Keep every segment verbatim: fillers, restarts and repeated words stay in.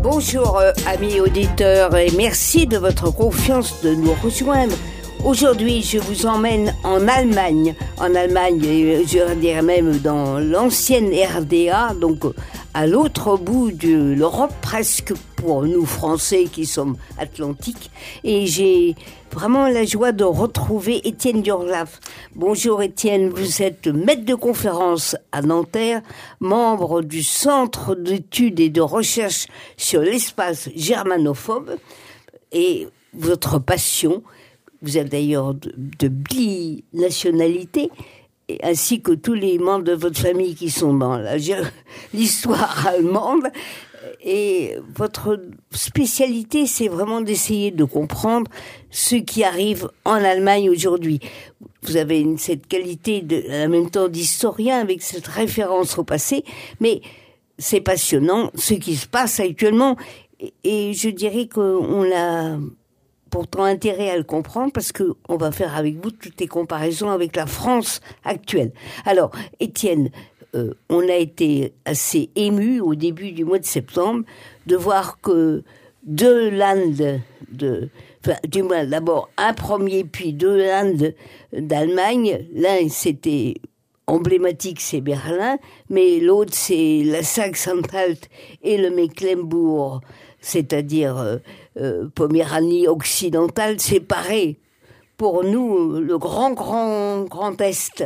Bonjour euh, amis auditeurs et merci de votre confiance de nous rejoindre. Aujourd'hui, je vous emmène en Allemagne, en Allemagne, je dirais même dans l'ancienne R D A, donc à l'autre bout de l'Europe, presque pour nous Français qui sommes atlantiques. Et j'ai vraiment la joie de retrouver Étienne Durlaf. Bonjour Étienne, vous êtes maître de conférence à Nanterre, membre du Centre d'études et de recherche sur l'espace germanophobe. Et votre passion, vous êtes d'ailleurs de, de binationalité, ainsi que tous les membres de votre famille qui sont dans la, l'histoire allemande. Et votre spécialité, c'est vraiment d'essayer de comprendre ce qui arrive en Allemagne aujourd'hui. Vous avez une, cette qualité de, en même temps d'historien avec cette référence au passé, mais c'est passionnant ce qui se passe actuellement. Et, et je dirais qu'on a pourtant intérêt à le comprendre parce que on va faire avec vous toutes les comparaisons avec la France actuelle. Alors, Étienne, euh, on a été assez émus au début du mois de septembre de voir que deux landes de, enfin, du moins d'abord un premier puis deux landes d'Allemagne. L'un c'était emblématique, c'est Berlin, mais l'autre c'est la Saxe-Anhalt et le Mecklembourg, c'est-à-dire euh, euh, Poméranie occidentale, séparée. Pour nous, le grand, grand, grand Est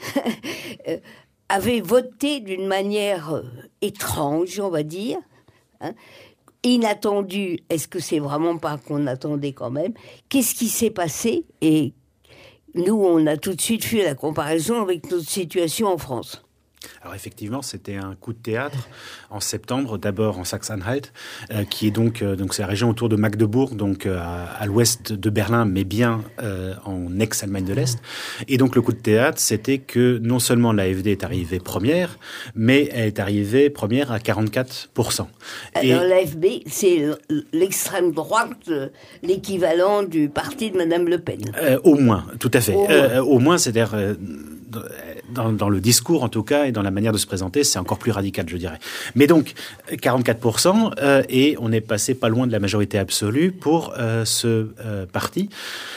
avait voté d'une manière étrange, on va dire, hein, inattendue. Est-ce que c'est vraiment pas qu'on attendait quand même? Qu'est-ce qui s'est passé? Et nous, on a tout de suite fait la comparaison avec notre situation en France. Alors effectivement, c'était un coup de théâtre en septembre, d'abord en Saxe-Anhalt, euh, qui est donc euh, donc c'est la région autour de Magdebourg, donc euh, à, à l'ouest de Berlin, mais bien euh, en ex-Allemagne de l'Est. Et donc le coup de théâtre, c'était que non seulement l'A F D est arrivée première, mais elle est arrivée première à quarante-quatre pour cent. Alors l'A F D, c'est l'extrême droite, l'équivalent du parti de Madame Le Pen. Euh, au moins, tout à fait. Au euh, moins, au moins c'est-à-dire euh, dans, dans le discours en tout cas et dans la manière de se présenter, c'est encore plus radical, je dirais. Mais donc quarante-quatre pour cent euh, et on est passé pas loin de la majorité absolue pour euh, ce euh, parti.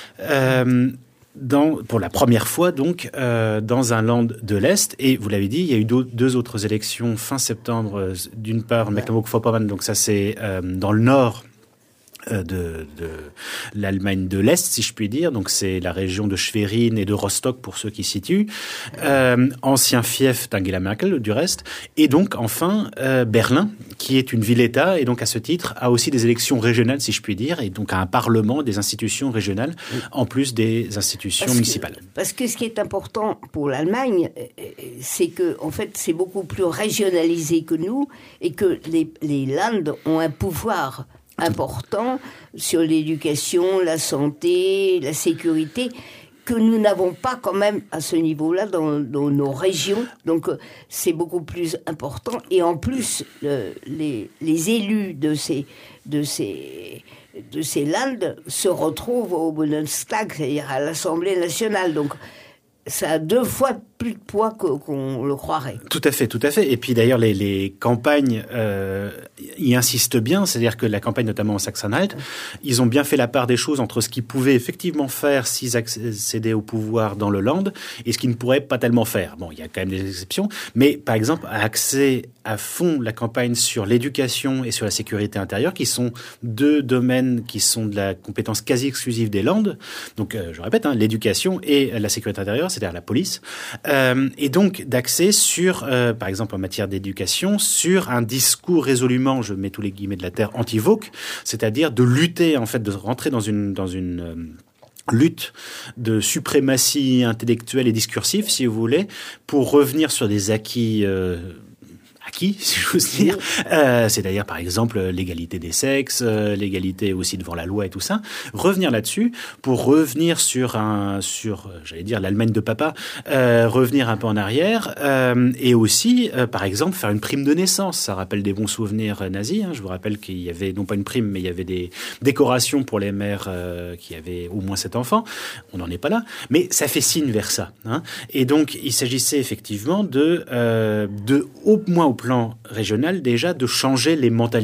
Euh, Dans, pour la première fois, donc, euh, dans un land de l'Est. Et vous l'avez dit, il y a eu deux, deux autres élections fin septembre. Euh, d'une part, Mecklembourg-Vorpommern, donc ça c'est euh, dans le nord de, de l'Allemagne de l'Est, si je puis dire. Donc c'est la région de Schwerin et de Rostock pour ceux qui situent. Euh, ancien fief d'Angela Merkel, du reste. Et donc enfin euh, Berlin, qui est une ville-État et donc à ce titre a aussi des élections régionales, si je puis dire, et donc a un parlement, des institutions régionales, en plus des institutions parce municipales. Que, parce que ce qui est important pour l'Allemagne, c'est que en fait c'est beaucoup plus régionalisé que nous et que les, les Länder ont un pouvoir important sur l'éducation, la santé, la sécurité, que nous n'avons pas quand même à ce niveau-là dans, dans nos régions. Donc c'est beaucoup plus important. Et en plus, le, les, les élus de ces, de ces, de ces Länder se retrouvent au Bundestag, c'est-à-dire à l'Assemblée nationale. Donc ça a deux fois plus de poids que, qu'on le croirait. Tout à fait, tout à fait. Et puis d'ailleurs, les, les campagnes euh, y insistent bien, c'est-à-dire que la campagne, notamment en Saxe-Anhalt, ils ont bien fait la part des choses entre ce qu'ils pouvaient effectivement faire s'ils accédaient au pouvoir dans le land et ce qu'ils ne pourraient pas tellement faire. Bon, il y a quand même des exceptions, mais par exemple, axer à fond la campagne sur l'éducation et sur la sécurité intérieure, qui sont deux domaines qui sont de la compétence quasi exclusive des Länder. Donc, euh, je répète, hein, l'éducation et la sécurité intérieure, c'est-à-dire la police. Euh, et donc d'axer sur, euh, par exemple en matière d'éducation, sur un discours résolument, je mets tous les guillemets de la terre, anti-woke, c'est-à-dire de lutter, en fait, de rentrer dans une dans une euh, lutte de suprématie intellectuelle et discursive, si vous voulez, pour revenir sur des acquis euh, acquis, si j'ose dire. Euh, c'est-à-dire, par exemple, l'égalité des sexes, euh, l'égalité aussi devant la loi et tout ça. Revenir là-dessus pour revenir sur un, sur, j'allais dire, l'Allemagne de papa, euh, revenir un peu en arrière, euh, et aussi, euh, par exemple, faire une prime de naissance. Ça rappelle des bons souvenirs nazis. Hein. Je vous rappelle qu'il y avait, non pas une prime, mais il y avait des décorations pour les mères euh, qui avaient au moins sept enfants. On n'en est pas là. Mais ça fait signe vers ça. Hein. Et donc, il s'agissait effectivement de, euh, de, au moins au plan régional, déjà, de changer les mentalités.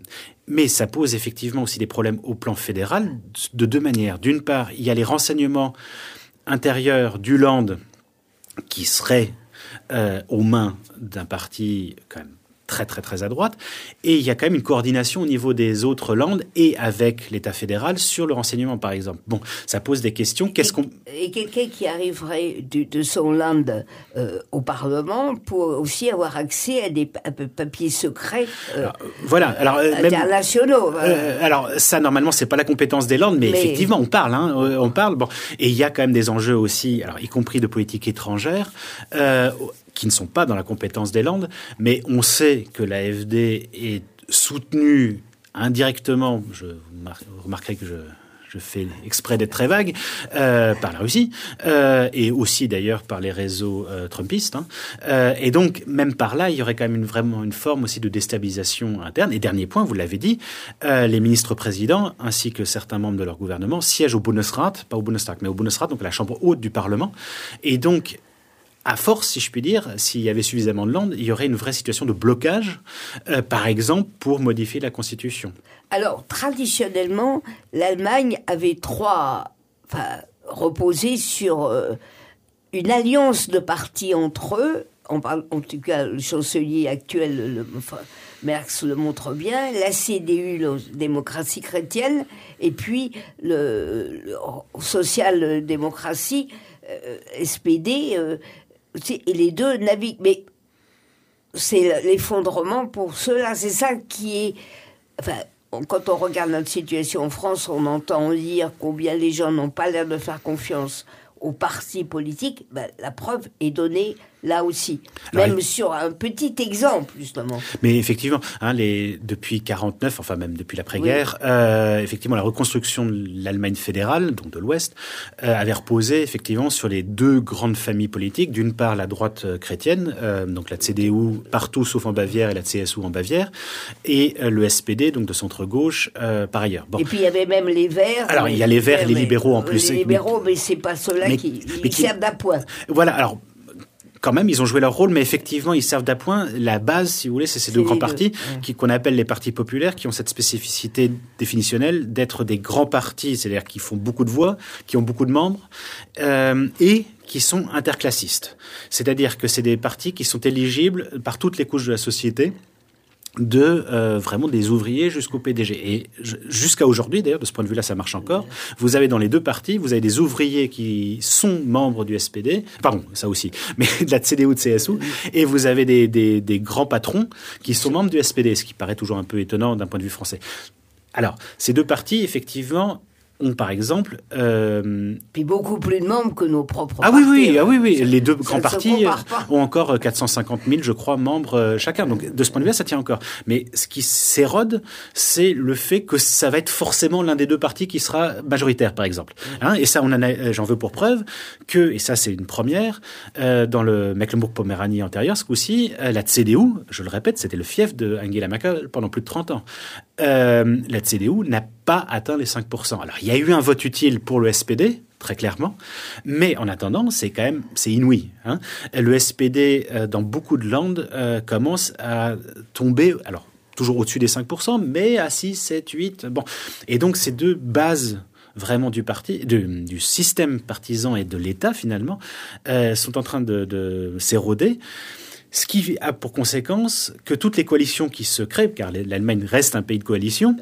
Mais ça pose effectivement aussi des problèmes au plan fédéral de deux manières. D'une part, il y a les renseignements intérieurs du Land qui seraient euh, aux mains d'un parti quand même très très très à droite, et il y a quand même une coordination au niveau des autres landes et avec l'État fédéral sur le renseignement, par exemple. Bon, ça pose des questions. Qu'est-ce qu'on... Et quelqu'un qui arriverait du, de son land euh, au Parlement pour aussi avoir accès à des à papiers secrets euh, alors, voilà. Alors, euh, internationaux. Même, euh, alors ça, normalement, c'est pas la compétence des landes, mais, mais... effectivement, on parle. Hein, on parle. Bon, et il y a quand même des enjeux aussi, alors y compris de politique étrangère. Euh, qui ne sont pas dans la compétence des Landes, mais on sait que l'A F D est soutenue indirectement, je, vous remarquerez que je, je fais exprès d'être très vague, euh, par la Russie, euh, et aussi d'ailleurs par les réseaux euh, trumpistes. Hein. Euh, et donc, même par là, il y aurait quand même une, vraiment une forme aussi de déstabilisation interne. Et dernier point, vous l'avez dit, euh, les ministres-présidents, ainsi que certains membres de leur gouvernement, siègent au Bundesrat, pas au Bundestag, mais au Bundesrat, donc à la chambre haute du Parlement. Et donc, à force, si je puis dire, s'il y avait suffisamment de landes, il y aurait une vraie situation de blocage, euh, par exemple, pour modifier la Constitution. Alors, traditionnellement, l'Allemagne avait trois... Enfin, reposé sur euh, une alliance de partis entre eux. On parle, en tout cas, le chancelier actuel, le, enfin, Merz le montre bien, la C D U, la démocratie chrétienne, et puis le, le social-démocratie, euh, S P D... Euh, et les deux naviguent. Mais c'est l'effondrement pour ceux-là. C'est ça qui est... Enfin, quand on regarde notre situation en France, on entend dire combien les gens n'ont pas l'air de faire confiance aux partis politiques. Ben, la preuve est donnée là aussi. Même Alors, sur un petit exemple, justement. Mais effectivement, hein, les, depuis quarante-neuf, enfin même depuis l'après-guerre, oui. euh, effectivement, la reconstruction de l'Allemagne fédérale, donc de l'Ouest, euh, avait reposé effectivement sur les deux grandes familles politiques. D'une part, la droite euh, chrétienne, euh, donc la C D U partout sauf en Bavière et la C S U en Bavière, et euh, le S P D, donc de centre-gauche, euh, par ailleurs. Bon. Et puis il y avait même les Verts. Alors il y a les Verts et les libéraux en plus. Les libéraux, mais, mais c'est pas ceux-là mais, qui mais qui, servent d'appoint. Voilà, alors... Quand même, ils ont joué leur rôle, mais effectivement, ils servent d'appoint. La base, si vous voulez, c'est ces c'est deux grands partis deux. Qui, qu'on appelle les partis populaires, qui ont cette spécificité définitionnelle d'être des grands partis, c'est-à-dire qui font beaucoup de voix, qui ont beaucoup de membres, euh, et qui sont interclassistes. C'est-à-dire que c'est des partis qui sont éligibles par toutes les couches de la société, de euh, vraiment des ouvriers jusqu'au P D G. Et jusqu'à aujourd'hui, d'ailleurs, de ce point de vue-là, ça marche encore. Vous avez dans les deux partis, vous avez des ouvriers qui sont membres du S P D, pardon, ça aussi, mais de la C D U, de C S U, et vous avez des, des, des grands patrons qui sont membres du S P D, ce qui paraît toujours un peu étonnant d'un point de vue français. Alors, ces deux partis, effectivement, ont par exemple... Euh... Puis beaucoup plus de membres que nos propres ah partis. Oui, oui, ah oui, oui. Les deux grands partis ont encore quatre cent cinquante mille, je crois, membres euh, chacun. Donc, de ce point de vue-là, ça tient encore. Mais ce qui s'érode, c'est le fait que ça va être forcément l'un des deux partis qui sera majoritaire, par exemple. Hein, et ça, on en a, j'en veux pour preuve que, et ça, c'est une première, euh, dans le Mecklembourg-Poméranie antérieur, ce coup-ci, euh, la C D U, je le répète, c'était le fief de Angela Merkel pendant plus de trente ans. Euh, la C D U n'a pas atteint les cinq pour cent. Alors, il y a eu un vote utile pour le S P D, très clairement, mais en attendant, c'est quand même, c'est inouï. Hein. Le S P D, euh, dans beaucoup de landes, euh, commence à tomber, alors, toujours au-dessus des cinq pour cent, mais à six, sept, huit, bon. Et donc, ces deux bases vraiment du parti, de, du système partisan et de l'État, finalement, euh, sont en train de, de s'éroder. Ce qui a pour conséquence que toutes les coalitions qui se créent, car l'Allemagne reste un pays de coalition,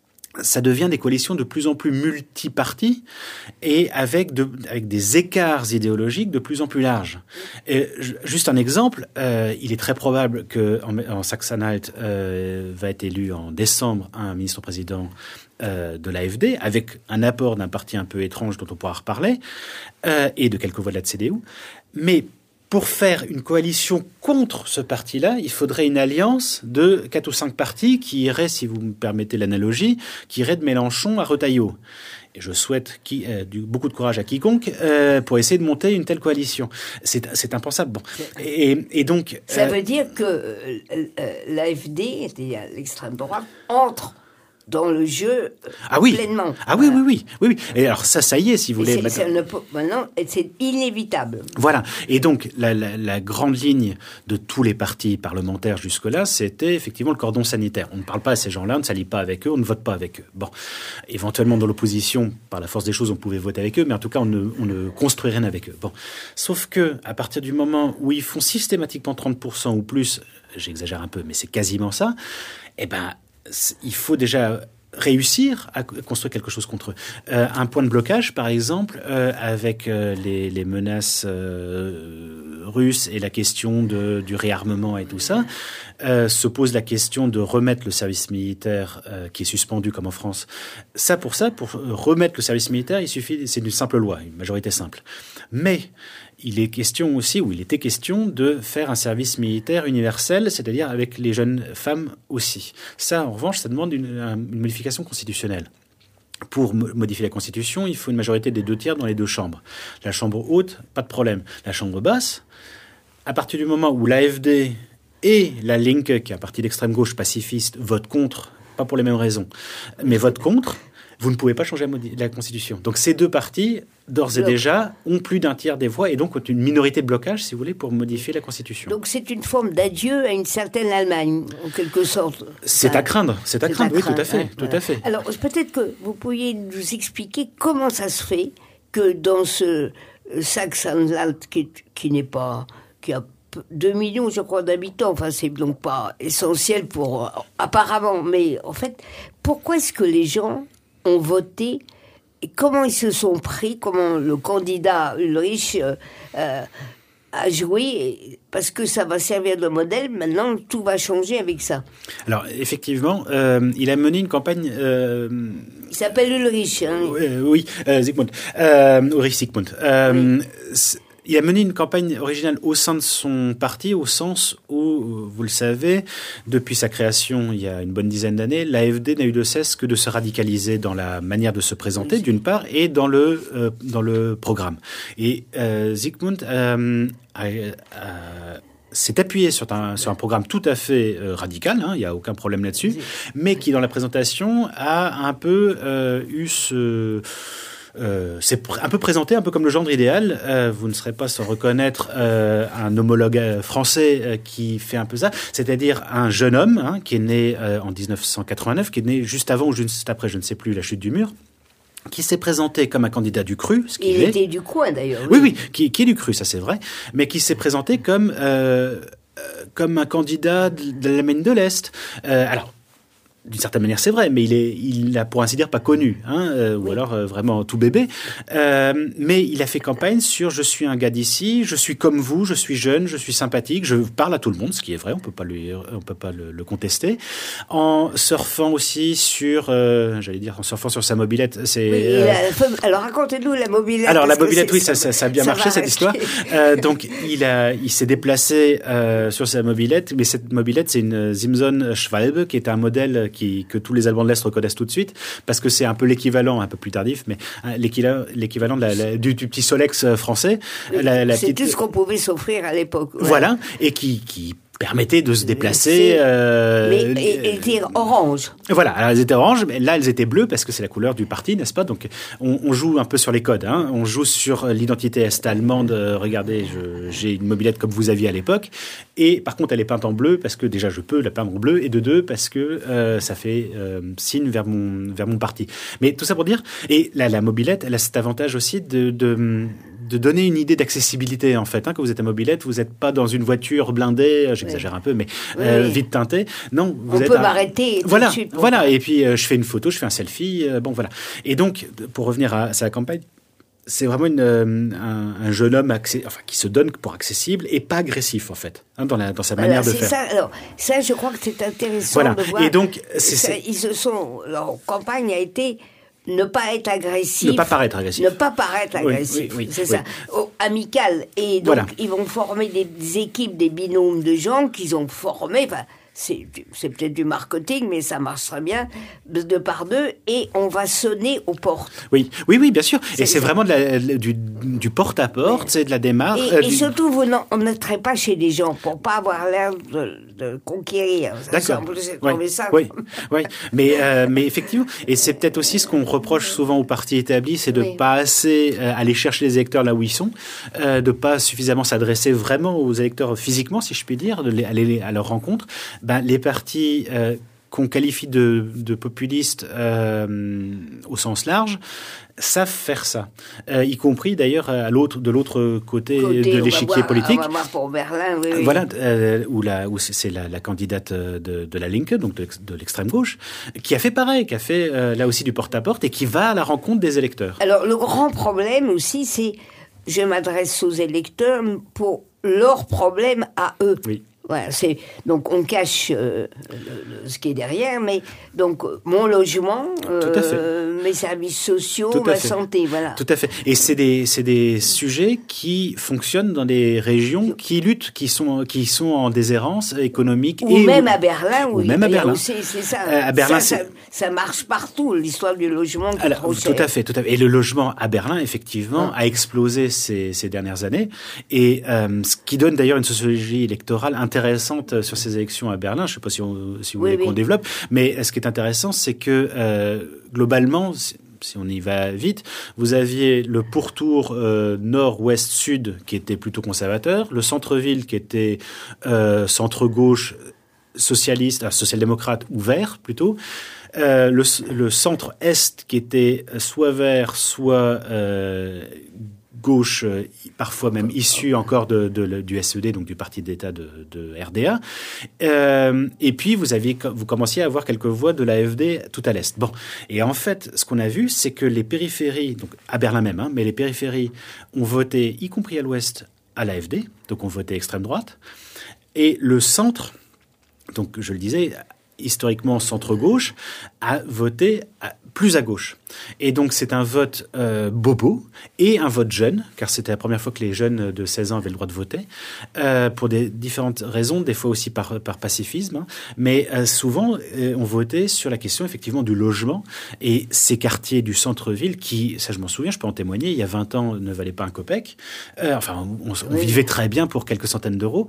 ça devient des coalitions de plus en plus multipartis et avec, de, avec des écarts idéologiques de plus en plus larges. Et juste un exemple, euh, il est très probable qu'en en Saxe-Anhalt euh, va être élu en décembre un ministre-président euh, de l'A F D, avec un apport d'un parti un peu étrange dont on pourra reparler, euh, et de quelques voix de la C D U. Mais pour faire une coalition contre ce parti-là, il faudrait une alliance de quatre ou cinq partis qui irait, si vous me permettez l'analogie, qui irait de Mélenchon à Retailleau. Et je souhaite qui, euh, du, beaucoup de courage à quiconque euh, pour essayer de monter une telle coalition. C'est, c'est impensable. Bon. Et, et donc, ça euh, veut dire que euh, l'A F D, c'est-à-dire l'extrême droite, entre dans le jeu ah oui. pleinement. Ah oui, oui, oui, oui, oui. Et alors ça, ça y est, si vous voulez. C'est, c'est ne, maintenant, c'est inévitable. Voilà. Et donc, la, la, la grande ligne de tous les partis parlementaires jusque-là, c'était effectivement le cordon sanitaire. On ne parle pas à ces gens-là, on ne s'allie pas avec eux, on ne vote pas avec eux. Bon, éventuellement, dans l'opposition, par la force des choses, on pouvait voter avec eux, mais en tout cas, on ne, on ne construit rien avec eux. Bon. Sauf que, à partir du moment où ils font systématiquement trente pour cent ou plus, j'exagère un peu, mais c'est quasiment ça, eh ben, il faut déjà réussir à construire quelque chose contre eux. Euh, un point de blocage, par exemple, euh, avec euh, les, les menaces euh, russes et la question de, du réarmement et tout ça, euh, se pose la question de remettre le service militaire euh, qui est suspendu comme en France. Ça, pour ça, pour remettre le service militaire, il suffit, c'est une simple loi, une majorité simple. Mais il est question aussi, ou il était question, de faire un service militaire universel, c'est-à-dire avec les jeunes femmes aussi. Ça, en revanche, ça demande une, une modification constitutionnelle. Pour modifier la Constitution, il faut une majorité des deux tiers dans les deux chambres. La chambre haute, pas de problème. La chambre basse, à partir du moment où l'A F D et la Linke, qui est un parti d'extrême gauche pacifiste, votent contre, pas pour les mêmes raisons, mais votent contre, vous ne pouvez pas changer la Constitution. Donc ces deux partis, d'ores et déjà, ont plus d'un tiers des voix et donc ont une minorité de blocage, si vous voulez, pour modifier la Constitution. Donc c'est une forme d'adieu à une certaine Allemagne, en quelque sorte. C'est enfin, à craindre, c'est à c'est craindre, à oui, craindre, tout à fait, hein, tout voilà. à fait. Alors peut-être que vous pourriez nous expliquer comment ça se fait que dans ce Saxe-Anhalt qui, qui n'est pas, qui a deux millions, je crois, d'habitants, enfin c'est donc pas essentiel pour, euh, apparemment, mais en fait, pourquoi est-ce que les gens ont voté et comment ils se sont pris, comment le candidat Ulrich euh, euh, a joué, parce que ça va servir de modèle, maintenant tout va changer avec ça. Alors effectivement, euh, il a mené une campagne... Euh, il s'appelle Ulrich. Hein. Euh, oui, euh, Zygmunt, euh, Ulrich Zygmunt. Euh, oui. Il a mené une campagne originale au sein de son parti, au sens où, vous le savez, depuis sa création il y a une bonne dizaine d'années, l'A F D n'a eu de cesse que de se radicaliser dans la manière de se présenter, d'une part, et dans le, euh, dans le programme. Et euh, Zygmunt euh, a, a, s'est appuyé sur un, sur un programme tout à fait euh, radical, hein, il n'y a aucun problème là-dessus, mais qui, dans la présentation, a un peu euh, eu ce... Euh, c'est pr- un peu présenté un peu comme le gendre idéal. Euh, vous ne serez pas sans reconnaître euh, un homologue français euh, qui fait un peu ça, c'est-à-dire un jeune homme hein, qui est né euh, en dix-neuf cent quatre-vingt-neuf, qui est né juste avant ou juste après, je ne sais plus, la chute du mur, qui s'est présenté comme un candidat du cru. Ce Il est. était du coin d'ailleurs. Oui, oui, oui qui, qui est du cru, ça c'est vrai, mais qui s'est présenté comme euh, comme un candidat de l'Allemagne de l'Est. Euh, alors. D'une certaine manière, c'est vrai, mais il est, il a pour ainsi dire pas connu, hein, euh, oui. ou alors euh, vraiment tout bébé. Euh, mais il a fait campagne sur je suis un gars d'ici, je suis comme vous, je suis jeune, je suis sympathique, je parle à tout le monde, ce qui est vrai, on peut pas lui, on peut pas le, le contester. En surfant aussi sur, euh, j'allais dire, en surfant sur sa mobilette, c'est. Oui, euh, a, alors racontez-nous la mobilette. Alors la mobilette, oui, ça, ça, ça a bien ça marché cette histoire. Euh, donc il a, il s'est déplacé euh, sur sa mobilette, mais cette mobilette, c'est une Simson Schwalbe qui est un modèle Qui, que tous les Allemands de l'Est reconnaissent tout de suite, parce que c'est un peu l'équivalent, un peu plus tardif, mais hein, l'équivalent, l'équivalent de la, la, du, du petit Solex français. Oui, la, la c'est petite... tout ce qu'on pouvait s'offrir à l'époque. Ouais. Voilà, et qui... qui permettait de se déplacer. Euh, mais elles étaient oranges. Voilà, alors elles étaient oranges, mais là elles étaient bleues parce que c'est la couleur du parti, n'est-ce pas? Donc on, on joue un peu sur les codes, hein. On joue sur l'identité est-allemande. Euh, regardez, je, j'ai une mobilette comme vous aviez à l'époque, et par contre elle est peinte en bleu parce que déjà je peux la peindre en bleu, et de deux parce que euh, ça fait euh, signe vers mon vers mon parti. Mais tout ça pour dire, et la, la mobilette, elle a cet avantage aussi de, de de donner une idée d'accessibilité, en fait. Hein, quand vous êtes à mobilette, vous n'êtes pas dans une voiture blindée, j'exagère oui. un peu, mais euh, oui. vite teintée. Non, vous On êtes peut un... m'arrêter tout voilà, de suite. Voilà, faire. Et puis euh, je fais une photo, je fais un selfie, euh, bon voilà. Et donc, pour revenir à, à sa campagne, c'est vraiment une, euh, un, un jeune homme accès, enfin, qui se donne pour accessible et pas agressif, en fait, hein, dans, la, dans sa voilà, manière de c'est faire. Ça, alors, ça, je crois que c'est intéressant voilà. de voir. Et donc, c'est, ça, c'est... ils se sont, leur campagne a été ne pas être agressif. Ne pas paraître agressif. Ne pas paraître agressif. Oui, oui, oui, c'est oui. ça. Oh, amical. Et donc, voilà. Ils vont former des, des équipes, des binômes de gens qu'ils ont formés. Enfin, c'est, c'est peut-être du marketing, mais ça marche très bien, de deux par deux, et on va sonner aux portes. Oui, oui, oui, bien sûr. C'est, et c'est vraiment de la, du, du porte-à-porte, oui. C'est de la démarche. Et, euh, et du... surtout, vous n'entrez pas chez les gens pour pas avoir l'air de, de conquérir. D'accord. C'est oui, ça. Oui, oui. Mais, euh, mais effectivement, et c'est peut-être aussi ce qu'on reproche souvent aux partis établis, c'est de ne oui. pas assez euh, aller chercher les électeurs là où ils sont, euh, de pas suffisamment s'adresser vraiment aux électeurs physiquement, si je puis dire, de les, aller à leur rencontre. Ben, les partis euh, qu'on qualifie de, de populistes euh, au sens large savent faire ça, euh, y compris d'ailleurs à l'autre, de l'autre côté, côté de l'échiquier voir, politique. On va voir pour Berlin, oui, oui. Voilà, euh, où, la, où c'est, c'est la, la candidate de, de la Linke, donc de, de l'extrême gauche, qui a fait pareil, qui a fait euh, là aussi du porte-à-porte et qui va à la rencontre des électeurs. Alors le grand problème aussi, c'est je m'adresse aux électeurs pour leurs problèmes à eux. Oui. Voilà, c'est, donc on cache euh, le, le, ce qui est derrière, mais donc mon logement, euh, mes services sociaux, Tout ma santé, voilà. Tout à fait. Et c'est des, c'est des sujets qui fonctionnent dans des régions qui luttent, qui sont, qui sont en déshérence économique. Ou et même où, à Berlin, où ou même à Berlin. Aussi, c'est ça. Euh, à Berlin, ça, c'est... Ça, ça marche partout, l'histoire du logement qui Alors, est trop cher. Tout à fait, tout à fait. Et le logement à Berlin, effectivement, ah. a explosé ces, ces dernières années. Et euh, ce qui donne d'ailleurs une sociologie électorale intéressante intéressante sur ces élections à Berlin. Je ne sais pas si, on, si vous oui, voulez oui. qu'on développe, mais ce qui est intéressant, c'est que euh, globalement, si, si on y va vite, vous aviez le pourtour euh, nord-ouest-sud qui était plutôt conservateur, le centre-ville qui était euh, centre-gauche, socialiste, euh, social-démocrate ou vert plutôt, euh, le, le centre-est qui était soit vert, soit euh, gauche, parfois même issue encore de, de, de, du S E D, donc du Parti d'État de, de R D A. Euh, et puis, vous, aviez, vous commenciez à avoir quelques voix de l'A F D tout à l'Est. Bon. Et en fait, ce qu'on a vu, c'est que les périphéries, donc à Berlin même, hein, mais les périphéries ont voté, y compris à l'Ouest, à l'A F D, donc ont voté extrême droite. Et le centre, donc je le disais, historiquement centre-gauche, a voté à, plus à gauche. Et donc, c'est un vote euh, bobo et un vote jeune, car c'était la première fois que les jeunes de seize ans avaient le droit de voter, euh, pour des différentes raisons, des fois aussi par, par pacifisme. Hein. Mais euh, souvent, euh, on votait sur la question, effectivement, du logement. Et ces quartiers du centre-ville qui, ça je m'en souviens, je peux en témoigner, il y a vingt ans, ne valaient pas un copec. Euh, enfin, on, on, on oui. vivait très bien pour quelques centaines d'euros.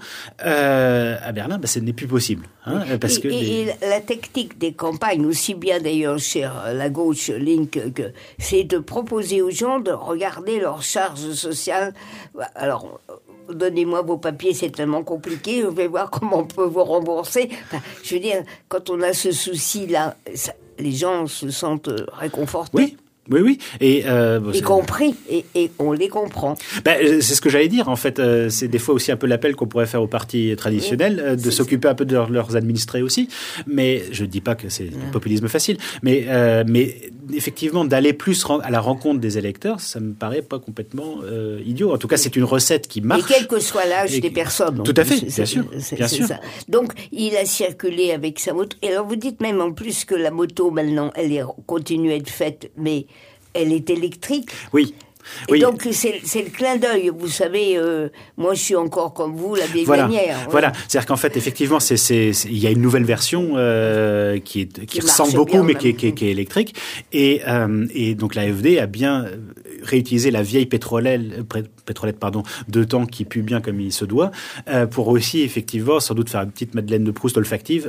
Euh, à Berlin, bah, ce n'est plus possible. Hein, parce et, que et, les... et la technique des campagnes, aussi bien d'ailleurs chez la gauche, Link, que c'est de proposer aux gens de regarder leurs charges sociales. Alors, donnez-moi vos papiers, c'est tellement compliqué, je vais voir comment on peut vous rembourser. Enfin, je veux dire, quand on a ce souci-là, ça, les gens se sentent réconfortés. Oui. Oui, oui. Et, euh, y compris, et, et on les comprend. Ben, c'est ce que j'allais dire, en fait. Euh, c'est des fois aussi un peu l'appel qu'on pourrait faire aux partis traditionnels, euh, de c'est, s'occuper c'est... un peu de leur, leurs administrés aussi. Mais je ne dis pas que c'est du populisme facile. Mais, euh, mais effectivement, d'aller plus à la rencontre des électeurs, ça me paraît pas complètement euh, idiot. En tout cas, c'est une recette qui marche. Et quel que soit l'âge et... des personnes. Tout à fait, c'est, bien sûr. C'est, bien c'est sûr. Ça. Donc, il a circulé avec sa moto. Et alors, vous dites même en plus que la moto, maintenant, elle est, continue à être faite, mais elle est électrique. Oui. Et oui. donc, c'est, c'est le clin d'œil. Vous savez, euh, moi, je suis encore comme vous, la vieille voilà. manière. Ouais. Voilà. C'est-à-dire qu'en fait, effectivement, c'est, c'est, c'est, il y a une nouvelle version euh, qui, est, qui, qui ressemble beaucoup, mais qui est, qui, est, qui est électrique. Et, euh, et donc, l'A F D a bien réutilisé la vieille pétrolette, pétrolette pardon, de temps qui pue bien comme il se doit, euh, pour aussi, effectivement, sans doute faire une petite Madeleine de Proust olfactive,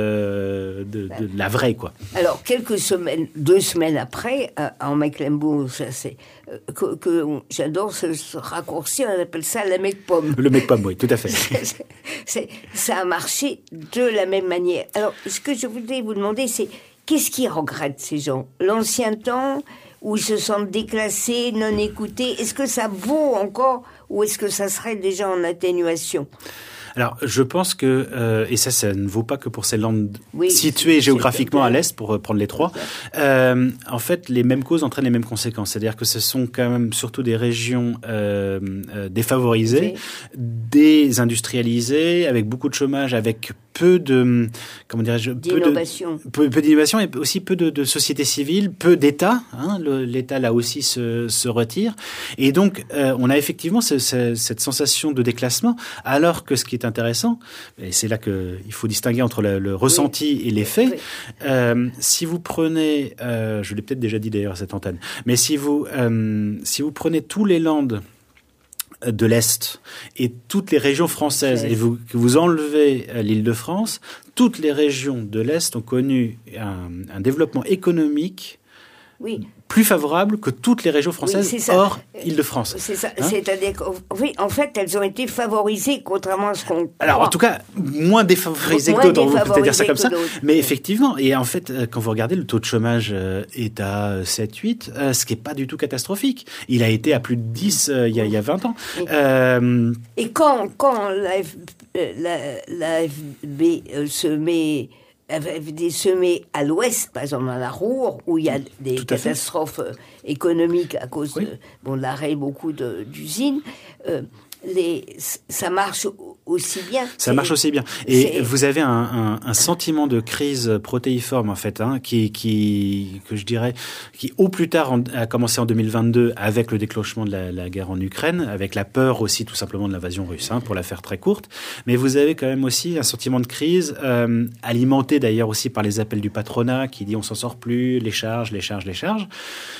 euh, de, de, de la vraie, quoi. Alors, quelques semaines, deux semaines après, en Mecklembourg, ça c'est... Que, que j'adore ce, ce raccourci, on appelle ça la mec-pomme. Le mec-pomme, oui, tout à fait. c'est, c'est, ça a marché de la même manière. Alors, ce que je voulais vous demander, c'est qu'est-ce qu'ils regrettent, ces gens ? L'ancien temps, où ils se sentent déclassés, non écoutés, est-ce que ça vaut encore, ou est-ce que ça serait déjà en atténuation ? Alors, je pense que, euh, et ça, ça ne vaut pas que pour ces landes oui, situées géographiquement à l'Est, pour prendre les trois, euh, en fait, les mêmes causes entraînent les mêmes conséquences. C'est-à-dire que ce sont quand même surtout des régions euh, euh, défavorisées, oui. désindustrialisées, avec beaucoup de chômage, avec peu de, comment dirais-je, d'innovation. Peu, peu, peu d'innovation et aussi peu de, de société civile, peu d'État. Hein, le, L'État là aussi se, se retire. Et donc, euh, on a effectivement ce, ce, cette sensation de déclassement, alors que ce qui est intéressant, et c'est là qu'il faut distinguer entre le, le ressenti oui. et les faits, oui. euh, si vous prenez, euh, je l'ai peut-être déjà dit d'ailleurs à cette antenne, mais si vous, euh, si vous prenez tous les lands de l'Est et toutes les régions françaises et vous, que vous enlevez l'Île-de-France, toutes les régions de l'Est ont connu un, un développement économique oui. plus favorable que toutes les régions françaises oui, hors Île-de-France. C'est ça. Hein C'est-à-dire que, oui, en fait, elles ont été favorisées, contrairement à ce qu'on Alors, croit. en tout cas, moins défavorisées moins que d'autres, on peut peut-être dire ça comme ça. Mais effectivement, et en fait, quand vous regardez, le taux de chômage est à sept huit, ce qui n'est pas du tout catastrophique. Il a été à plus de dix euh, il, y a, il y a vingt ans. Et, euh, et quand, quand la, F, la, la F B euh, se met... des semés à l'ouest, par exemple à la Roure, où il y a des catastrophes fait. économiques à cause oui. de bon, l'arrêt beaucoup de, d'usines, euh, les, ça marche aussi bien. Ça marche aussi bien. Et c'est... vous avez un, un, un sentiment de crise protéiforme, en fait, hein, qui, qui, que je dirais, qui au plus tard en, a commencé en deux mille vingt-deux avec le déclenchement de la, la guerre en Ukraine, avec la peur aussi tout simplement de l'invasion russe, hein, pour la faire très courte. Mais vous avez quand même aussi un sentiment de crise, euh, alimenté d'ailleurs aussi par les appels du patronat qui dit on s'en sort plus, les charges, les charges, les charges.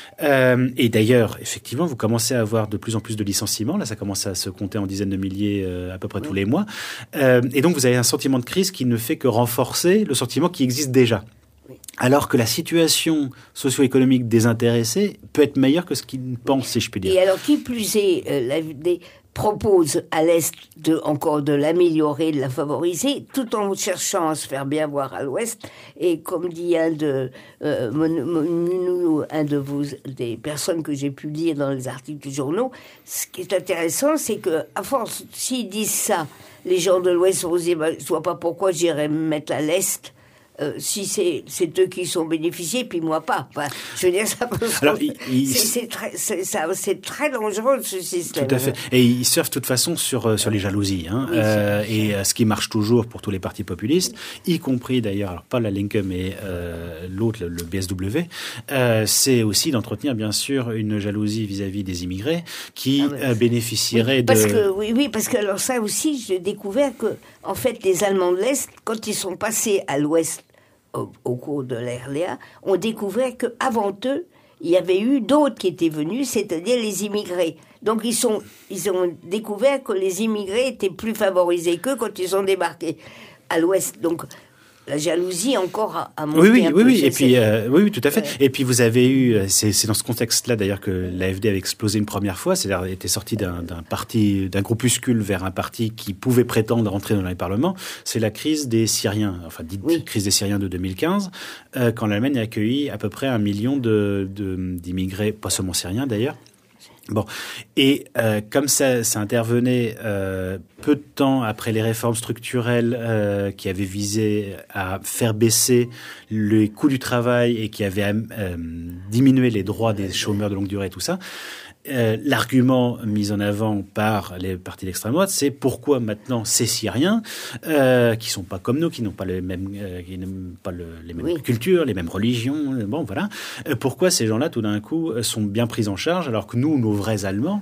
Euh, et d'ailleurs, effectivement, vous commencez à avoir de plus en plus de licenciements. Là, ça commence à se compter en dizaines de milliers euh, à peu près oui. tous les mois. Euh, et donc, vous avez un sentiment de crise qui ne fait que renforcer le sentiment qui existe déjà. Oui. Alors que la situation socio-économique des intéressés peut être meilleure que ce qu'ils pensent, si je puis dire. Et alors, qui plus est, euh, la, des... propose à l'Est de, encore de l'améliorer, de la favoriser, tout en cherchant à se faire bien voir à l'Ouest. Et comme dit un de, euh, mon, mon, un de vos, des personnes que j'ai pu lire dans les articles du journaux, ce qui est intéressant, c'est que à force, s'ils disent ça, les gens de l'Ouest vont se dire, bah, je ne vois pas pourquoi j'irais me mettre à l'Est. Euh, si c'est, c'est eux qui sont bénéficiés, puis moi pas. Enfin, je veux dire, ça peut Alors, il, il... c'est, c'est, très, c'est, ça, c'est très dangereux, ce système. Tout à fait. Et ils surfent de toute façon sur, sur les jalousies. Hein. Oui, euh, et euh, ce qui marche toujours pour tous les partis populistes, oui. y compris d'ailleurs, alors pas la Linke, mais euh, l'autre, le, le B S W, euh, c'est aussi d'entretenir, bien sûr, une jalousie vis-à-vis des immigrés qui ah, euh, bénéficieraient oui, parce de... Que, oui, oui, parce que alors ça aussi, j'ai découvert que, en fait, les Allemands de l'Est, quand ils sont passés à l'Ouest, Au, au cours de l'ère Léa, on découvrait qu'avant eux, il y avait eu d'autres qui étaient venus, c'est-à-dire les immigrés. Donc ils, sont, ils ont découvert que les immigrés étaient plus favorisés qu'eux quand ils ont débarqué à l'Ouest. Donc la jalousie encore a, a monté oui, oui, un oui, peu. Oui, et puis, euh, oui, oui, tout à fait. Ouais. Et puis vous avez eu, c'est, c'est dans ce contexte-là d'ailleurs que l'A F D avait explosé une première fois, c'est-à-dire était sorti d'un, d'un parti, d'un groupuscule vers un parti qui pouvait prétendre rentrer dans les parlements. C'est la crise des Syriens, enfin dite oui. crise des Syriens de deux mille quinze, euh, quand l'Allemagne a accueilli à peu près un million de, de, d'immigrés, pas seulement syriens d'ailleurs. Bon, et euh, comme ça, ça intervenait euh, peu de temps après les réformes structurelles euh, qui avaient visé à faire baisser les coûts du travail et qui avaient euh, diminué les droits des chômeurs de longue durée et tout ça, Euh, l'argument mis en avant par les partis d'extrême droite, c'est pourquoi maintenant ces Syriens, euh, qui sont pas comme nous, qui n'ont pas les mêmes, euh, qui n'ont pas le, les mêmes oui. cultures, les mêmes religions, bon voilà, euh, pourquoi ces gens-là tout d'un coup sont bien pris en charge alors que nous, nos vrais Allemands,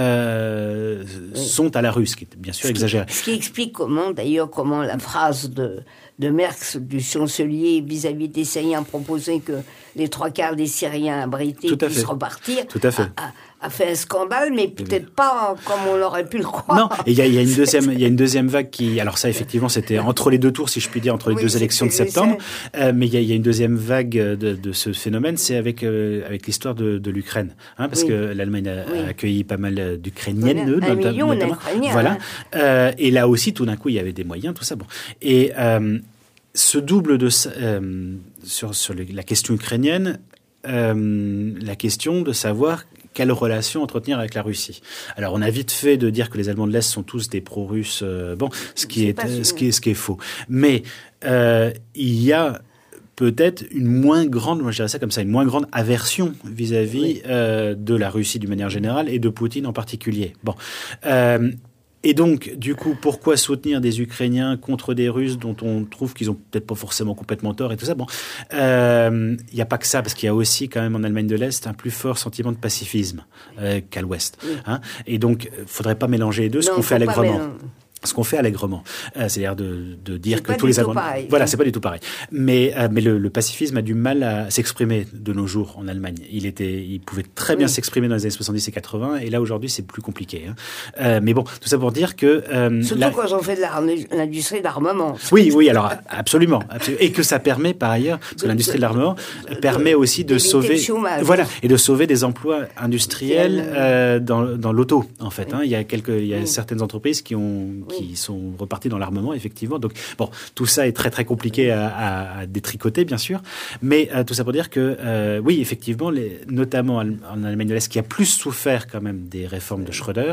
euh, oui. sont à la rue, ce qui est bien sûr ce exagéré. Qui, ce qui explique comment, d'ailleurs, comment la phrase de de Merckx, du chancelier, vis-à-vis des Syriens, proposait que les trois quarts des Syriens abrités puissent fait. repartir. Tout à fait. A, a, a fait un scandale, mais peut-être pas comme on aurait pu le croire. Non, et il y a, y a une deuxième, il y a une deuxième vague qui, alors ça effectivement c'était entre les deux tours, si je puis dire, entre les oui, deux élections de septembre. Euh, mais il y, a, y a une deuxième vague de, de ce phénomène, c'est avec euh, avec l'histoire de, de l'Ukraine, hein, parce oui. que l'Allemagne a, oui. a accueilli pas mal d'Ukrainiennes, un nota- million notamment. d'Ukrainiens. Voilà. Hein. Euh, et là aussi, tout d'un coup, il y avait des moyens, tout ça. Bon. Et euh, ce double de euh, sur sur le, la question ukrainienne, euh, la question de savoir quelle relation entretenir avec la Russie. Alors, on a vite fait de dire que les Allemands de l'Est sont tous des pro-russes. Euh, bon, ce qui est, est ce qui est ce qui est faux. Mais euh, il y a peut-être une moins grande, moi je dirais ça comme ça, une moins grande aversion vis-à-vis oui. euh, de la Russie d'une manière générale et de Poutine en particulier. Bon. Euh, Et donc, du coup, pourquoi soutenir des Ukrainiens contre des Russes dont on trouve qu'ils ont peut-être pas forcément complètement tort et tout ça? Bon, il euh, n'y a pas que ça, parce qu'il y a aussi quand même en Allemagne de l'Est un plus fort sentiment de pacifisme euh, qu'à l'Ouest. Oui. Hein, et donc, il ne faudrait pas mélanger les deux, ce non, qu'on fait allègrement. Ce qu'on fait allègrement, euh, c'est-à-dire de, de dire que tous les Allemands, voilà, c'est pas du tout pareil. Mais euh, mais le, le pacifisme a du mal à s'exprimer de nos jours en Allemagne. Il était, il pouvait très bien oui. s'exprimer dans les années soixante-dix et quatre-vingts, et là aujourd'hui c'est plus compliqué. Hein. Euh, mais bon, tout ça pour dire que euh, surtout la... quand on fait de l'industrie d'armement. Oui, oui, alors absolument, absolument, et que ça permet par ailleurs, parce que l'industrie de l'armement de, permet aussi de sauver, voilà, et de sauver des emplois industriels euh, dans dans l'auto en fait. Oui. Hein. Il y a quelques, il y a oui. certaines entreprises qui ont qui sont repartis dans l'armement, effectivement. Donc, bon, tout ça est très, très compliqué à, à, à détricoter, bien sûr. Mais euh, tout ça pour dire que, euh, oui, effectivement, les, notamment en Allemagne de l'Est, qui a plus souffert quand même des réformes de Schröder,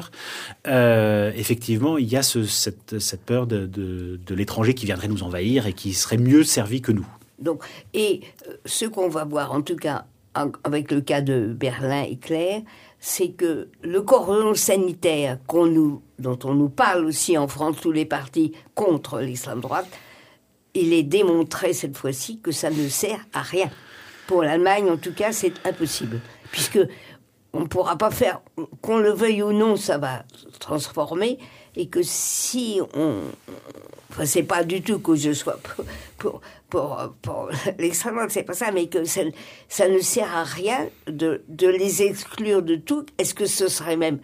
euh, effectivement, il y a ce, cette, cette peur de, de, de l'étranger qui viendrait nous envahir et qui serait mieux servi que nous. Donc, et ce qu'on va voir, en tout cas, avec le cas de Berlin est clair, c'est que le cordon sanitaire qu'on nous, dont on nous parle aussi en France, tous les partis contre l'extrême droite, il est démontré cette fois-ci que ça ne sert à rien. Pour l'Allemagne, en tout cas, c'est impossible. Puisque on ne pourra pas faire, qu'on le veuille ou non, ça va se transformer, et que si on... Enfin, c'est pas du tout que je sois pour, pour, pour, pour l'extrême droite, c'est pas ça, mais que ça, ça ne sert à rien de, de les exclure de tout. Est-ce que ce serait même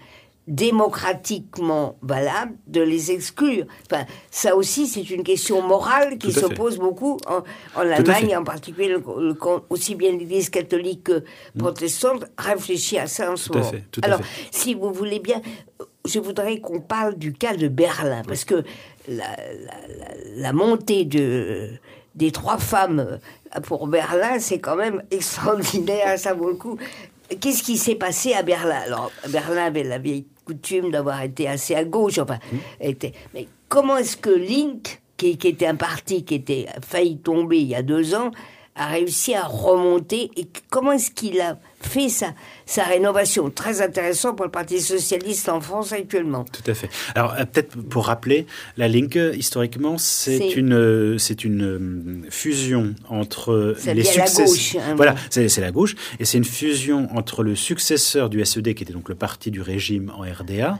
démocratiquement valable de les exclure? Enfin, ça aussi, c'est une question morale qui se pose beaucoup en, en Allemagne, en particulier le, le, aussi bien l'Église catholique que protestante réfléchit à ça en ce moment. Alors, si vous voulez bien, je voudrais qu'on parle du cas de Berlin, parce que la, la, la, la montée de, des trois femmes pour Berlin, c'est quand même extraordinaire, ça vaut le coup. Qu'est-ce qui s'est passé à Berlin? Alors, Berlin avait la vieille coutume d'avoir été assez à gauche, enfin, mmh. était... mais comment est-ce que Link, qui, qui était un parti qui était failli tomber il y a deux ans, a réussi à remonter, et comment est-ce qu'il a fait sa, sa rénovation? Très intéressant pour le Parti socialiste en France actuellement. Tout à fait. Alors, peut-être pour rappeler, la Linke, historiquement, c'est, c'est... une, c'est une fusion entre ça les successeurs... la gauche. Hein, voilà, c'est, c'est la gauche, et c'est une fusion entre le successeur du S E D, qui était donc le parti du régime en R D A,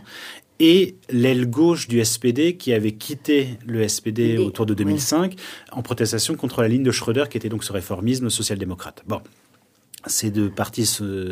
et l'aile gauche du S P D qui avait quitté le S P D autour de deux mille cinq oui. en protestation contre la ligne de Schröder qui était donc ce réformisme social-démocrate. Bon, ces deux partis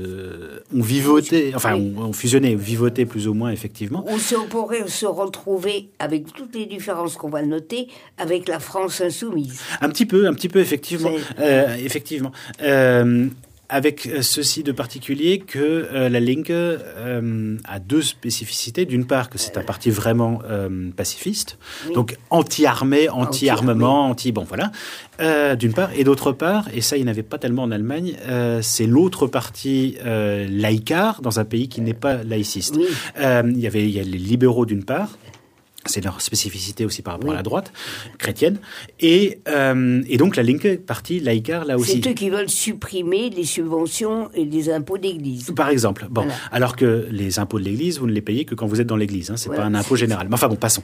se, ont vivoté, enfin oui. ont, ont fusionné, vivoté plus ou moins effectivement. On, se, on pourrait se retrouver avec toutes les différences qu'on va noter avec la France insoumise. Un petit peu, un petit peu effectivement, euh, effectivement. Euh, Avec ceci de particulier que euh, la Linke euh, a deux spécificités. D'une part, que c'est un parti vraiment euh, pacifiste, oui. donc anti-armée, anti-armement, anti... Bon, voilà. Euh, d'une part. Et d'autre part, et ça, il n'y en avait pas tellement en Allemagne, euh, c'est l'autre parti euh, laïcard dans un pays qui n'est pas laïciste. Oui. Euh, il y avait il y a les libéraux d'une part. C'est leur spécificité aussi par rapport oui. à la droite chrétienne. Et, euh, et donc la Linke, parti laïcard, là aussi. C'est eux qui veulent supprimer les subventions et les impôts d'église. Par exemple. Bon, voilà. Alors que les impôts de l'église, vous ne les payez que quand vous êtes dans l'église. Hein, c'est voilà. pas un impôt général. Mais enfin bon, passons.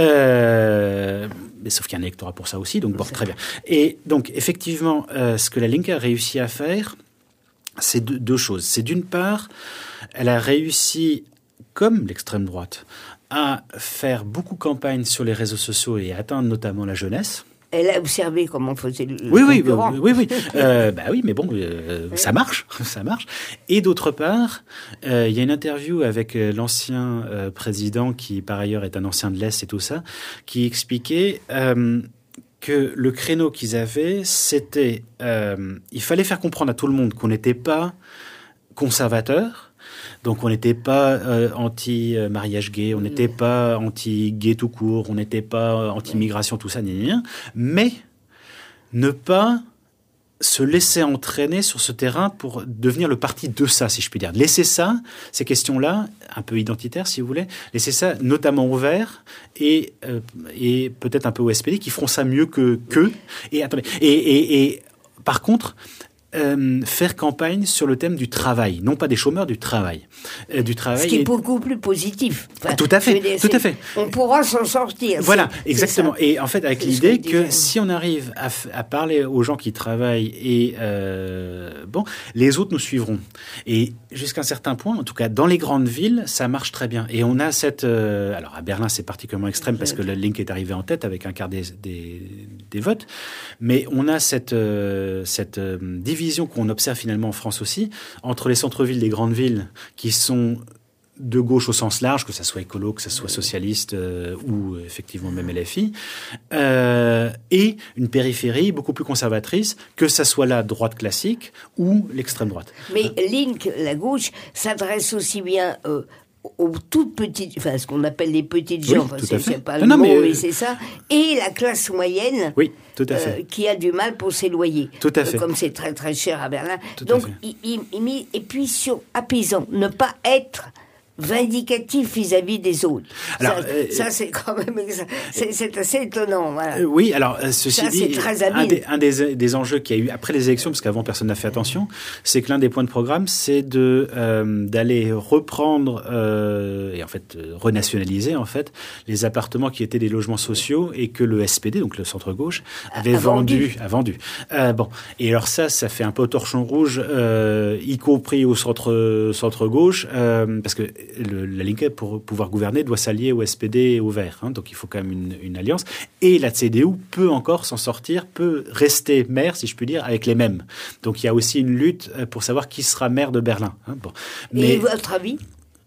Euh, mais sauf qu'il y a un électorat pour ça aussi. Donc bon, très bien. Et donc effectivement, euh, ce que la Linke a réussi à faire, c'est deux, deux choses. C'est d'une part, elle a réussi, comme l'extrême droite, à faire beaucoup campagne sur les réseaux sociaux et à atteindre notamment la jeunesse. Elle a observé comment faisait le oui, oui, concurrent. Oui, oui, oui. Euh, bah oui, mais bon, euh, oui. ça marche, ça marche. Et d'autre part, euh, il y a une interview avec l'ancien euh, président, qui par ailleurs est un ancien de l'Est et tout ça, qui expliquait euh, que le créneau qu'ils avaient, c'était... Euh, il fallait faire comprendre à tout le monde qu'on n'était pas conservateur. Donc on n'était pas euh, anti-mariage gay, on n'était pas anti-gay tout court, on n'était pas anti-migration, tout ça, ni, ni, ni, mais ne pas se laisser entraîner sur ce terrain pour devenir le parti de ça, si je puis dire. Laisser ça, ces questions-là, un peu identitaires si vous voulez, laisser ça notamment ouvert et, euh, et peut-être un peu au S P D qui feront ça mieux que qu'eux. Et, attendez, et, et, et par contre... euh, faire campagne sur le thème du travail, non pas des chômeurs, du travail. Euh, du travail Ce qui est et... beaucoup plus positif. Enfin, tout à fait, dire, tout à fait. On pourra s'en sortir. Voilà, c'est, exactement. c'est et en fait, avec c'est l'idée que, que si on arrive à, f- à parler aux gens qui travaillent, et euh, bon, les autres nous suivront. Et jusqu'à un certain point, en tout cas dans les grandes villes, ça marche très bien. Et on a cette... Euh, alors à Berlin, c'est particulièrement extrême parce que la Link est arrivée en tête avec un quart des, des, des votes. Mais on a cette, euh, cette euh, division qu'on observe finalement en France aussi, entre les centres-villes des grandes villes qui sont de gauche au sens large, que ça soit écolo, que ça soit socialiste euh, ou effectivement même L F I, euh, et une périphérie beaucoup plus conservatrice, que ça soit la droite classique ou l'extrême droite. Mais Link, la gauche, s'adresse aussi bien euh, aux toutes petites, enfin ce qu'on appelle les petites gens, Oui, enfin, tout c'est, à fait. c'est pas le Non, mot, mais, mais, euh, c'est ça, et la classe moyenne. Oui, tout à fait. Euh, qui a du mal pour ses loyers. Tout à fait. Euh, comme c'est très très cher à Berlin. Tout Donc, à fait. il, il, il met- et puis sur apaisant, ne pas être vindicatif vis-à-vis des autres. Alors, ça, euh, ça, c'est quand même c'est, c'est assez étonnant. Voilà. Euh, oui, alors euh, ceci Ça, dit, c'est très habile. un, des, un des, des enjeux qu'il y a eu après les élections, parce qu'avant personne n'a fait attention, c'est que l'un des points de programme, c'est de euh, d'aller reprendre euh, et en fait euh, renationaliser en fait les appartements qui étaient des logements sociaux et que le S P D, donc le centre gauche, avait A vendu, vendu. a vendu. Euh, bon, et alors ça, ça fait un peu au torchon rouge, euh, y compris au centre centre gauche, euh, parce que le, la Linke, pour pouvoir gouverner, doit s'allier au S P D et au Vert. Hein, donc il faut quand même une, une alliance. Et la C D U peut encore s'en sortir, peut rester maire, si je puis dire, avec les mêmes. Donc il y a aussi une lutte pour savoir qui sera maire de Berlin. Hein, bon. Mais, Et votre avis?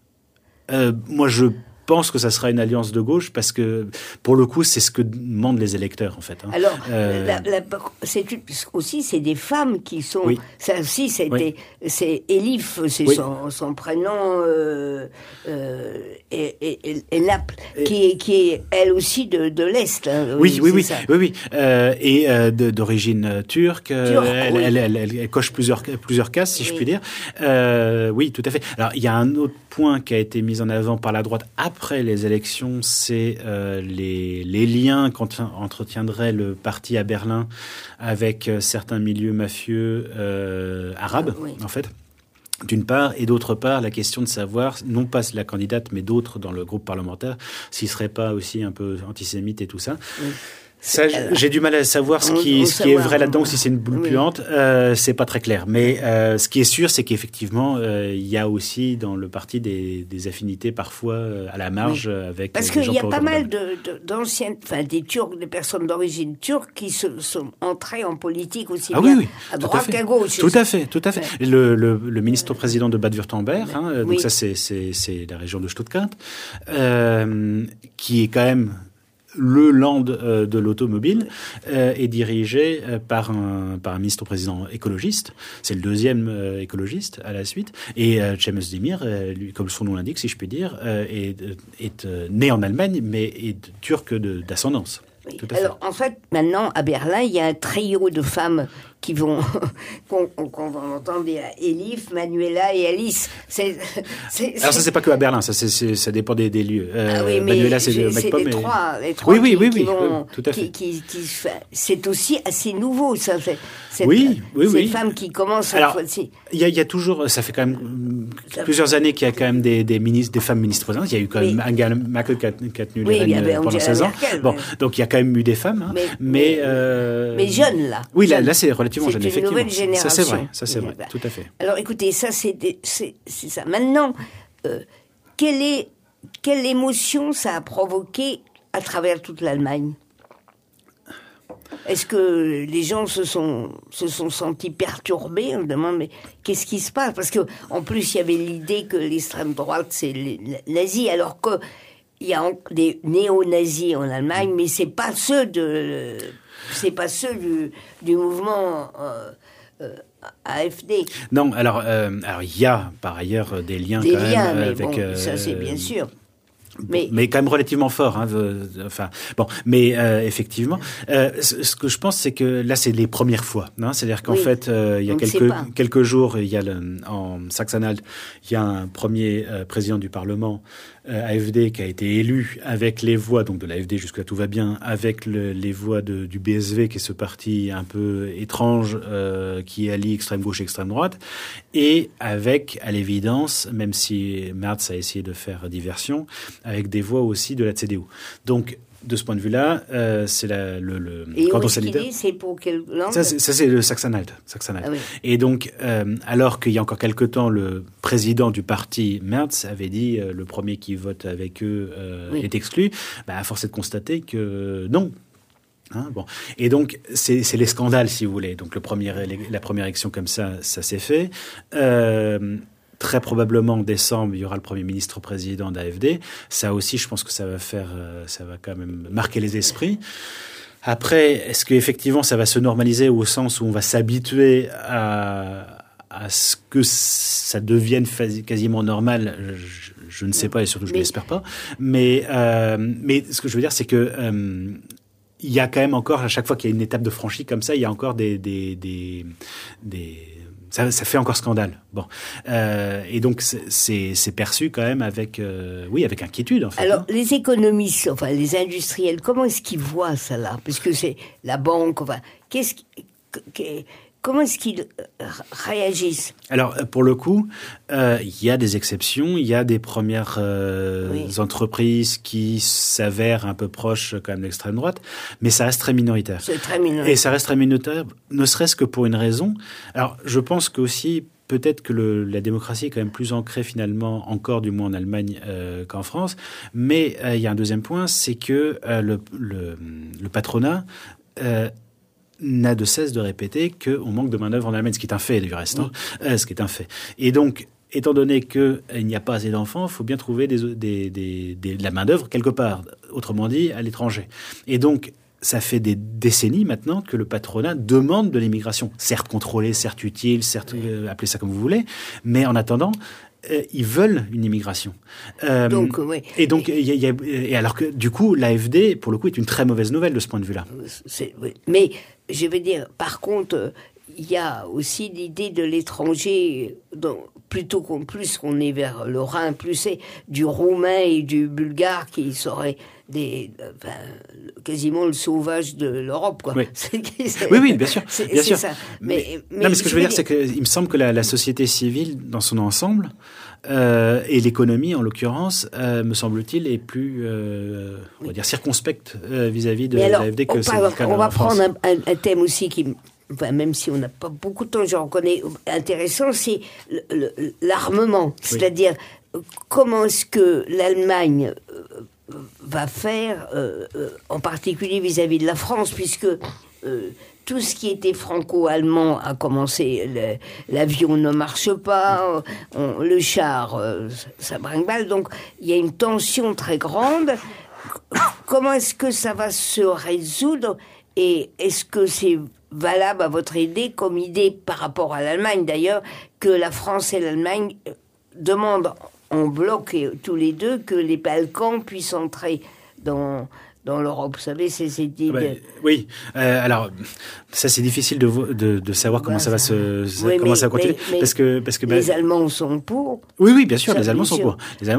euh, moi, je pense que ça sera une alliance de gauche parce que, pour le coup, c'est ce que demandent les électeurs, en fait. Hein. Alors, Euh, la- la- c'est une- aussi, c'est des femmes qui sont... Oui. Ça aussi, c'était, Oui. c'est Elif, c'est Oui. son, son prénom, euh, euh, et, et, et- et Naples, Et- qui, est, qui est, elle aussi, de, de l'Est. Hein, Oui, oui, c'est oui, ça. oui, oui. Euh, et euh, de- d'origine euh, turque. euh, Turque, elle, oui. elle, elle, elle- elle coche plusieurs plusieurs cases, si Oui. je puis dire. Euh, oui, tout à fait. Alors, il y a un autre point qui a été mis en avant par la droite après les élections, c'est euh, les, les liens qu'entretiendrait le parti à Berlin avec euh, certains milieux mafieux euh, arabes, Ah, oui. en fait. D'une part, et d'autre part, la question de savoir, non pas la candidate, mais d'autres dans le groupe parlementaire, s'ils ne seraient pas aussi un peu antisémites et tout ça. Oui. Ça, j'ai du mal à savoir ce On- qui, on ce qui est savoir, vrai là-dedans, on- ou si c'est une boule oui. puante, euh, c'est pas très clair. Mais euh, ce qui est sûr, c'est qu'effectivement, euh, il y a aussi dans le parti des, des affinités parfois euh, à la marge Oui. euh, avec Parce euh, des gens qu'il y a peu pas mal recommandables. de, de- d'anciennes, enfin des Turcs, des personnes d'origine turque qui se, sont entrées en politique aussi Ah bien oui, oui, à tout à droite fait. qu'à gauche. Tout à fait, tout à fait. Ouais. Le, le, le ministre-président de Bade-Württemberg, hein, euh, donc Oui. ça c'est, c'est, c'est la région de Stuttgart, euh, qui est quand même le land euh, de l'automobile, euh, est dirigé euh, par un par un ministre-président écologiste. C'est le deuxième euh, écologiste à la suite. Et euh, Cem Özdemir, euh, lui, comme son nom l'indique, si je puis dire, euh, est, est euh, né en Allemagne, mais est turc de, d'ascendance. Oui. Tout à fait. Alors, en fait, maintenant, à Berlin, il y a un trio de femmes qui vont, qu'on, qu'on va entendre, il y a Elif, Manuela et Alice. C'est, c'est, Alors ça, c'est pas que à Berlin, ça, c'est, c'est, ça dépend des, des lieux. Euh, Ah oui, mais Manuela, c'est j'ai- le c'est Macpom, les mais- trois, les trois Oui, oui, qui, oui, qui oui, vont, oui, tout à fait. qui, qui, qui se fait- c'est aussi assez nouveau, ça. C'est, c'est, Oui, oui, ces oui. femmes qui commencent Alors, cette fois-ci. Il y, a, il y a toujours, ça fait quand même euh, plusieurs années qu'il y a quand même des, des ministres, des femmes ministres présidentes. Il y a eu quand Oui. même Angela Merkel qui a, qui a tenu Oui, les il y rênes avait euh, pendant Angela seize ans. Merkel, Bon, mais- donc il y a quand même eu des femmes, hein, Mais- mais, mais- euh, Mais jeunes, là. Oui, là, Jeunes. là c'est relativement C'est jeune, une effectivement. nouvelle génération. Ça c'est vrai, ça c'est Oui, vrai, bah. tout à fait. Alors écoutez, ça c'est, des- c'est, c'est ça. Maintenant, euh, quelle est, quelle émotion ça a provoqué à travers toute l'Allemagne? Est-ce que les gens se sont, se sont sentis perturbés? On se demande, mais qu'est-ce qui se passe? Parce que en plus, il y avait l'idée que l'extrême droite, c'est les nazis, alors que il y a en- des néo-nazis en Allemagne, mais c'est pas ceux de, c'est pas ceux du, du mouvement euh, euh, A F D. Non, alors, euh, alors il y a par ailleurs des liens Des quand liens, même mais avec. bon, euh, ça c'est bien sûr. Mais, mais quand même relativement fort, hein, euh, enfin bon, mais euh, effectivement, euh, ce, ce que je pense, c'est que là, c'est les premières fois, hein, c'est-à-dire qu'en oui, fait, euh, il y a quelques quelques jours, il y a le, en Saxe-Anhalt, il y a un premier euh, président du Parlement euh, A F D qui a été élu avec les voix, donc de l'A F D jusque là tout va bien, avec le, les voix de, du B S V, qui est ce parti un peu étrange euh, qui allie extrême gauche et extrême droite, et avec, à l'évidence, même si Merz a essayé de faire diversion, avec des voix aussi de la C D U. Donc, de ce point de vue-là, euh, c'est la, le, le et canton sanitaire. Et c'est pour quelle langue ? Ça, c'est, ça, c'est le Saxe-Anhalt. Saxe-Anhalt. Ah oui. Et donc, euh, alors qu'il y a encore quelque temps, le président du parti Merz avait dit euh, le premier qui vote avec eux euh, oui. est exclu, bah, à force est de constater que non. Hein, bon. Et donc, c'est, c'est les scandales, si vous voulez. Donc, le premier, la première élection comme ça, ça s'est fait. Euh, Très probablement en décembre, il y aura le Premier ministre-président d'A F D. Ça aussi, je pense que ça va faire, ça va quand même marquer les esprits. Après, est-ce qu'effectivement ça va se normaliser au sens où on va s'habituer à, à ce que ça devienne quasiment normal ? Je, je ne sais pas et surtout je ne l'espère pas. Mais, euh, mais ce que je veux dire, c'est que euh, il y a quand même encore, à chaque fois qu'il y a une étape de franchie comme ça, il y a encore des... des, des, des Ça, ça fait encore scandale. Bon, euh, et donc c'est, c'est, c'est perçu quand même avec, euh, oui, avec inquiétude en fait. Alors hein. les économistes, enfin les industriels, comment est-ce qu'ils voient ça là ? Parce que c'est la banque, enfin, qu'est-ce qui, qu'est, comment est-ce qu'ils réagissent ? Alors pour le coup, euh, il y a des exceptions. Il y a des premières euh, oui. entreprises qui s'avèrent un peu proches quand même de l'extrême droite, mais ça reste très minoritaire. C'est très minoritaire. Et ça reste très minoritaire, ne serait-ce que pour une raison. Alors je pense qu'aussi peut-être que le, la démocratie est quand même plus ancrée finalement, encore du moins en Allemagne euh, qu'en France. Mais euh, il y a un deuxième point, c'est que euh, le, le, le patronat euh, n'a de cesse de répéter qu'on manque de main-d'œuvre en Allemagne, ce qui est un fait du reste, hein, oui. euh, ce qui est un fait. Et donc, étant donné qu'il n'y a pas assez d'enfants, il faut bien trouver des, des, des, des, de la main-d'œuvre quelque part, autrement dit, à l'étranger. Et donc, ça fait des décennies maintenant que le patronat demande de l'immigration, certes contrôlée, certes utile, certes euh, appelez ça comme vous voulez, mais en attendant, euh, ils veulent une immigration. Euh, donc, oui. Et donc, il y a, y a, et alors que du coup, l'A F D, pour le coup, est une très mauvaise nouvelle de ce point de vue-là. C'est, oui. Mais je veux dire, par contre, il y a aussi l'idée de l'étranger, dont, plutôt qu'on plus qu'on est vers le Rhin, plus c'est du Roumain et du Bulgare qui seraient des, enfin, quasiment le sauvage de l'Europe, quoi. Oui, c'est, c'est, oui, oui, bien sûr, c'est, bien c'est sûr. Ça. Mais, mais, non, mais ce que je veux dire, dire, c'est qu'il me semble que la, la société civile, dans son ensemble, euh, et l'économie, en l'occurrence, euh, me semble-t-il, est plus, euh, on va dire, circonspecte euh, vis-à-vis de l'A F D que c'est le cas en France. On va prendre un, un, un thème aussi qui... Enfin, même si on n'a pas beaucoup de temps, je reconnais intéressant, c'est le, le, l'armement. Oui. C'est-à-dire, comment est-ce que l'Allemagne euh, va faire, euh, euh, en particulier vis-à-vis de la France, puisque euh, tout ce qui était franco-allemand a commencé, le, l'avion ne marche pas, on, le char, euh, ça brinque-balle, donc il y a une tension très grande. Comment est-ce que ça va se résoudre ? Et est-ce que c'est valable à votre idée, comme idée par rapport à l'Allemagne d'ailleurs, que la France et l'Allemagne demandent en bloc, et tous les deux, que les Balkans puissent entrer dans, dans l'Europe. Vous savez, c'est cette idée. Ouais, oui, euh, alors ça c'est difficile de, de, de savoir comment ben, ça va se, oui, comment mais, ça va continuer, mais, parce que parce que les ben, Allemands sont pour. Oui, oui, bien sûr, ça, les Allemands sont sûr. pour. Les Allemands